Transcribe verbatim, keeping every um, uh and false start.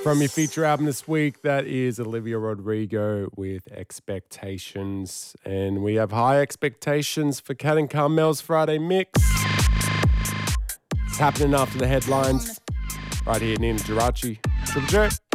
From your feature album this week, that is Olivia Rodrigo with Expectations. And we have high expectations for Cat and Carmel's Friday Mix. It's happening after the headlines. Right here, Nina Geraci. Triple J.